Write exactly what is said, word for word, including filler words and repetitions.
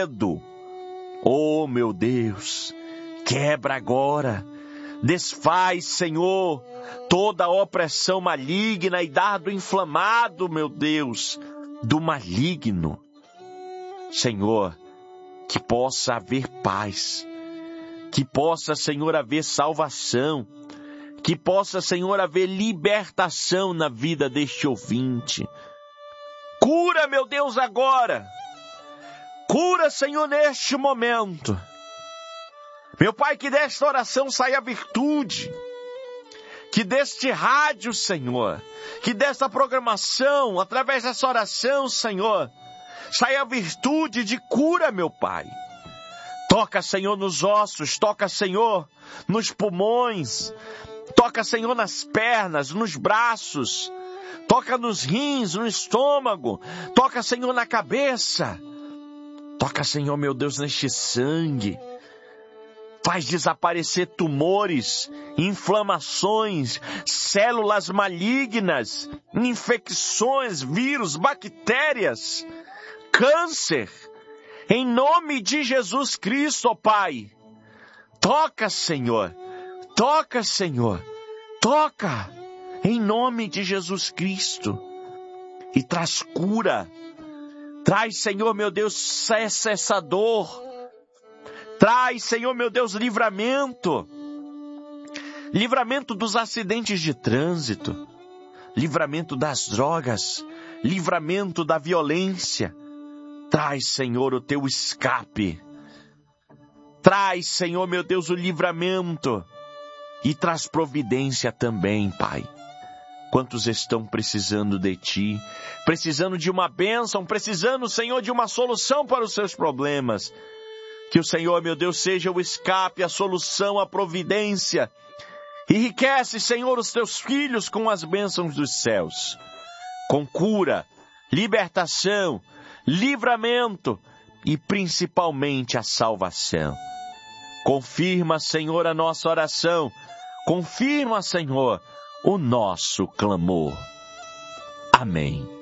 medo. Oh, meu Deus, quebra agora. Desfaz, Senhor, toda a opressão maligna e dardo inflamado, meu Deus, do maligno. Senhor, que possa haver paz, que possa, Senhor, haver salvação, que possa, Senhor, haver libertação na vida deste ouvinte. Cura, meu Deus, agora. Cura, Senhor, neste momento. Meu Pai, que desta oração saia virtude, que deste rádio, Senhor, que desta programação, através dessa oração, Senhor, saia virtude de cura, meu Pai. Toca, Senhor, nos ossos, toca, Senhor, nos pulmões, toca, Senhor, nas pernas, nos braços, toca nos rins, no estômago, toca, Senhor, na cabeça, toca, Senhor, meu Deus, neste sangue. Faz desaparecer tumores, inflamações, células malignas, infecções, vírus, bactérias, câncer. Em nome de Jesus Cristo, ó Pai. Toca, Senhor. Toca, Senhor. Toca. Em nome de Jesus Cristo. E traz cura. Traz, Senhor, meu Deus, cessa essa dor. Traz, Senhor, meu Deus, livramento. Livramento dos acidentes de trânsito. Livramento das drogas. Livramento da violência. Traz, Senhor, o teu escape. Traz, Senhor, meu Deus, o livramento. E traz providência também, Pai. Quantos estão precisando de Ti, precisando de uma bênção, precisando, Senhor, de uma solução para os seus problemas. Que o Senhor, meu Deus, seja o escape, a solução, a providência. Enriquece, Senhor, os teus filhos com as bênçãos dos céus. Com cura, libertação, livramento e principalmente a salvação. Confirma, Senhor, a nossa oração. Confirma, Senhor, o nosso clamor. Amém.